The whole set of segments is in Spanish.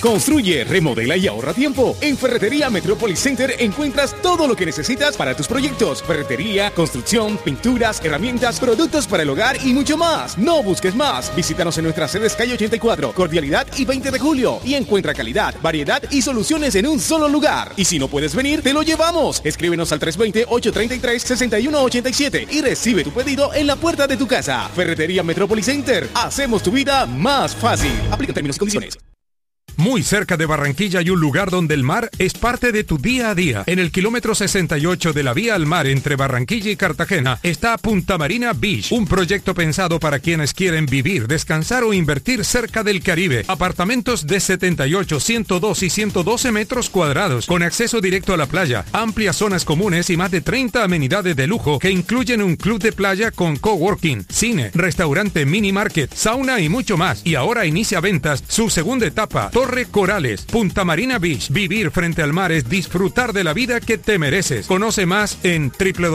Construye, remodela y ahorra tiempo. En Ferretería Metropolis Center encuentras todo lo que necesitas para tus proyectos. Ferretería, construcción, pinturas, herramientas, productos para el hogar y mucho más. No busques más. Visítanos en nuestras sedes calle 84, Cordialidad y 20 de julio. Y encuentra calidad, variedad y soluciones en un solo lugar. Y si no puedes venir, te lo llevamos. Escríbenos al 320-833-6187 y recibe tu pedido en la puerta de tu casa. Ferretería Metropolis Center. Hacemos tu vida más fácil. Aplica términos y condiciones. Muy cerca de Barranquilla hay un lugar donde el mar es parte de tu día a día. En el kilómetro 68 de la vía al mar entre Barranquilla y Cartagena está Punta Marina Beach, un proyecto pensado para quienes quieren vivir, descansar o invertir cerca del Caribe. Apartamentos de 78, 102 y 112 metros cuadrados, con acceso directo a la playa, amplias zonas comunes y más de 30 amenidades de lujo que incluyen un club de playa con coworking, cine, restaurante, mini market, sauna y mucho más. Y ahora inicia ventas su segunda etapa. Torre Corales, Punta Marina Beach. Vivir frente al mar es disfrutar de la vida que te mereces. Conoce más en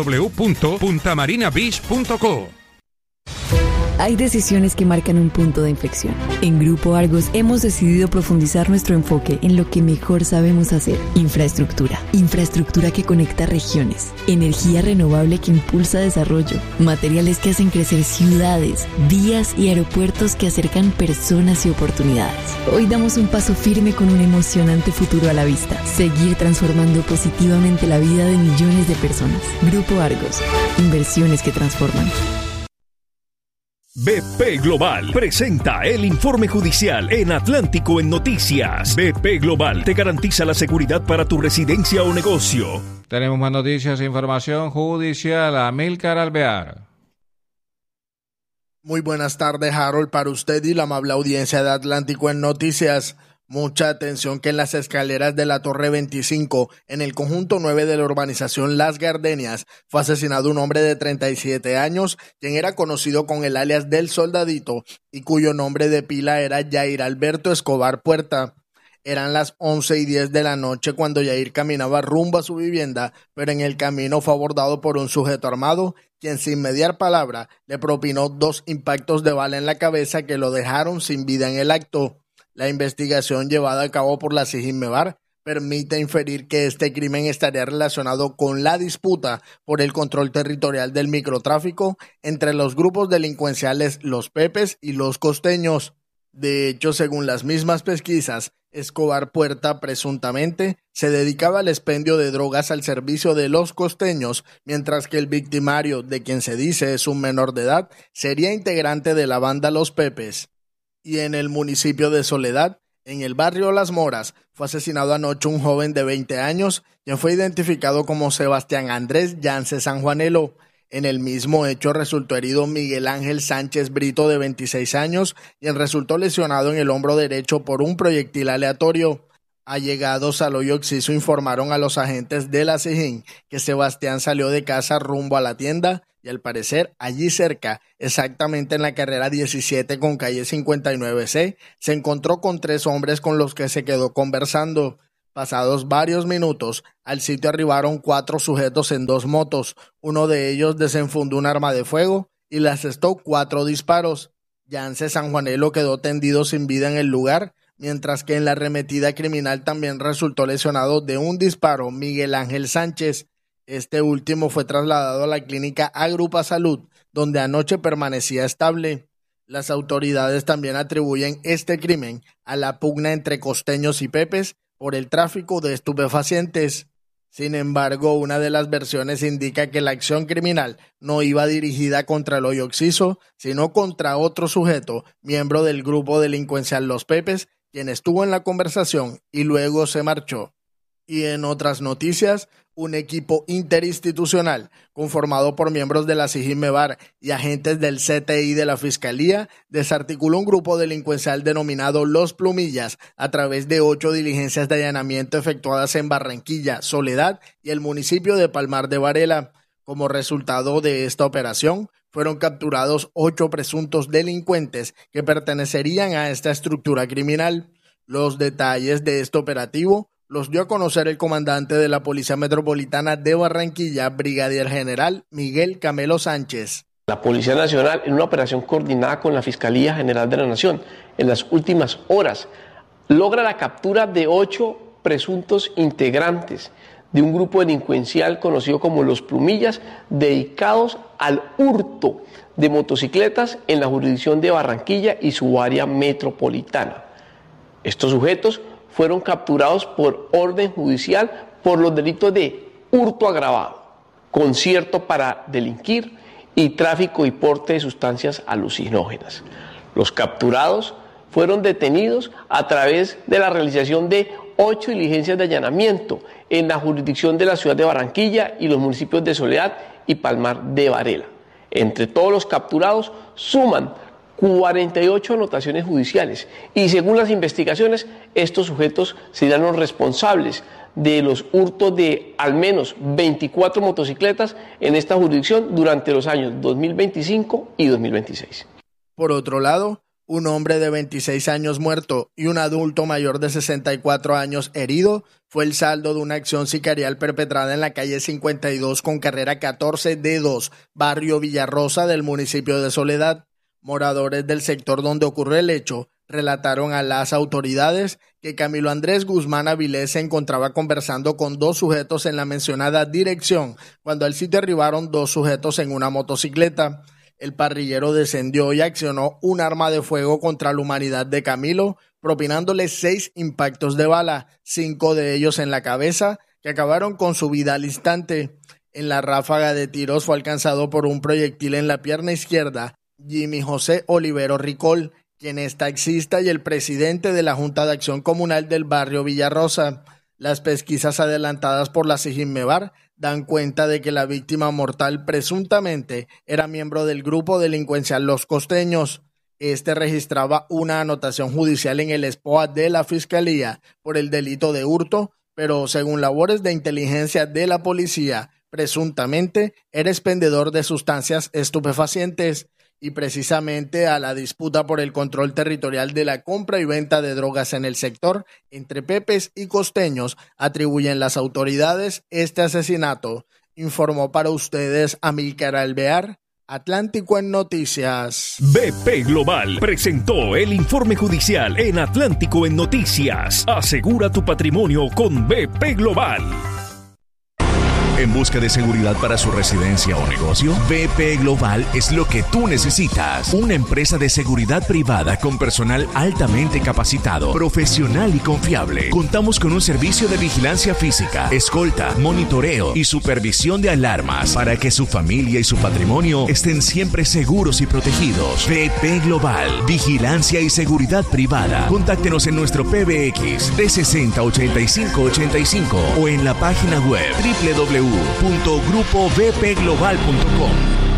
www.puntamarinabeach.co. Hay decisiones que marcan un punto de inflexión. En Grupo Argos hemos decidido profundizar nuestro enfoque en lo que mejor sabemos hacer. Infraestructura. Infraestructura que conecta regiones. Energía renovable que impulsa desarrollo. Materiales que hacen crecer ciudades, vías y aeropuertos que acercan personas y oportunidades. Hoy damos un paso firme con un emocionante futuro a la vista. Seguir transformando positivamente la vida de millones de personas. Grupo Argos. Inversiones que transforman. BP Global presenta el informe judicial en Atlántico en Noticias. BP Global te garantiza la seguridad para tu residencia o negocio. Tenemos más noticias e información judicial. Amílcar Alvear. Muy buenas tardes, Harold, para usted y la amable audiencia de Atlántico en Noticias. Mucha atención que en las escaleras de la Torre 25, en el conjunto 9 de la urbanización Las Gardenias, fue asesinado un hombre de 37 años, quien era conocido con el alias del Soldadito y cuyo nombre de pila era Yair Alberto Escobar Puerta. Eran las 11:10 de la noche cuando Yair caminaba rumbo a su vivienda, pero en el camino fue abordado por un sujeto armado, quien sin mediar palabra le propinó 2 impactos de bala en la cabeza que lo dejaron sin vida en el acto. La investigación llevada a cabo por la SIJIN-MEBAR permite inferir que este crimen estaría relacionado con la disputa por el control territorial del microtráfico entre los grupos delincuenciales Los Pepes y Los Costeños. De hecho, según las mismas pesquisas, Escobar Puerta presuntamente se dedicaba al expendio de drogas al servicio de Los Costeños, mientras que el victimario, de quien se dice es un menor de edad, sería integrante de la banda Los Pepes. Y en el municipio de Soledad, en el barrio Las Moras, fue asesinado anoche un joven de 20 años, quien fue identificado como Sebastián Andrés Yance Sanjuanelo. En el mismo hecho resultó herido Miguel Ángel Sánchez Brito, de 26 años, quien resultó lesionado en el hombro derecho por un proyectil aleatorio. Allegados al hoyo Oxiso informaron a los agentes de la SIJIN que Sebastián salió de casa rumbo a la tienda y al parecer allí cerca, exactamente en la carrera 17 con calle 59C, se encontró con 3 hombres con los que se quedó conversando. Pasados varios minutos, al sitio arribaron 4 sujetos en 2 motos. Uno de ellos desenfundó un arma de fuego y le asestó 4 disparos. Yance Sanjuanelo quedó tendido sin vida en el lugar, mientras que en la arremetida criminal también resultó lesionado de un disparo Miguel Ángel Sánchez. Este último fue trasladado a la clínica Agrupa Salud, donde anoche permanecía estable. Las autoridades también atribuyen este crimen a la pugna entre costeños y pepes por el tráfico de estupefacientes. Sin embargo, una de las versiones indica que la acción criminal no iba dirigida contra el hoyo Oxiso, sino contra otro sujeto, miembro del grupo delincuencial Los Pepes, quien estuvo en la conversación y luego se marchó. Y en otras noticias, un equipo interinstitucional conformado por miembros de la SIJIN-MEBAR y agentes del CTI de la Fiscalía desarticuló un grupo delincuencial denominado Los Plumillas a través de 8 diligencias de allanamiento efectuadas en Barranquilla, Soledad y el municipio de Palmar de Varela. Como resultado de esta operación, fueron capturados 8 presuntos delincuentes que pertenecerían a esta estructura criminal. Los detalles de este operativo los dio a conocer el comandante de la Policía Metropolitana de Barranquilla, Brigadier General Miguel Camelo Sánchez. La Policía Nacional, en una operación coordinada con la Fiscalía General de la Nación, en las últimas horas logra la captura de 8 presuntos integrantes de un grupo delincuencial conocido como Los Plumillas, dedicados al hurto de motocicletas en la jurisdicción de Barranquilla y su área metropolitana. Estos sujetos fueron capturados por orden judicial por los delitos de hurto agravado, concierto para delinquir y tráfico y porte de sustancias alucinógenas. Los capturados fueron detenidos a través de la realización de 8 diligencias de allanamiento en la jurisdicción de la ciudad de Barranquilla y los municipios de Soledad y Palmar de Varela. Entre todos los capturados suman 48 anotaciones judiciales y según las investigaciones, estos sujetos serán los responsables de los hurtos de al menos 24 motocicletas en esta jurisdicción durante los años 2025 y 2026. Por otro lado, un hombre de 26 años muerto y un adulto mayor de 64 años herido fue el saldo de una acción sicarial perpetrada en la calle 52 con carrera 14D2, barrio Villarrosa del municipio de Soledad. Moradores del sector donde ocurrió el hecho relataron a las autoridades que Camilo Andrés Guzmán Avilés se encontraba conversando con 2 sujetos en la mencionada dirección cuando al sitio arribaron 2 sujetos en una motocicleta. El parrillero descendió y accionó un arma de fuego contra la humanidad de Camilo, propinándole 6 impactos de bala, 5 de ellos en la cabeza, que acabaron con su vida al instante. En la ráfaga de tiros fue alcanzado por un proyectil en la pierna izquierda Jimmy José Olivero Ricol, quien es taxista y el presidente de la Junta de Acción Comunal del barrio Villarrosa. Las pesquisas adelantadas por la Sijinmebar dan cuenta de que la víctima mortal presuntamente era miembro del grupo delincuencial Los Costeños. Este registraba una anotación judicial en el SPOA de la Fiscalía por el delito de hurto, pero según labores de inteligencia de la policía, presuntamente era expendedor de sustancias estupefacientes. Y precisamente a la disputa por el control territorial de la compra y venta de drogas en el sector entre pepes y costeños atribuyen las autoridades este asesinato, informó para ustedes Amílcar Alvear, Atlántico en Noticias. BP Global presentó el informe judicial en Atlántico en Noticias. Asegura tu patrimonio con BP Global. ¿En busca de seguridad para su residencia o negocio? BP Global es lo que tú necesitas. Una empresa de seguridad privada con personal altamente capacitado, profesional y confiable. Contamos con un servicio de vigilancia física, escolta, monitoreo y supervisión de alarmas para que su familia y su patrimonio estén siempre seguros y protegidos. BP Global, vigilancia y seguridad privada. Contáctenos en nuestro PBX 360-8585 o en la página web www.grupobpglobal.com.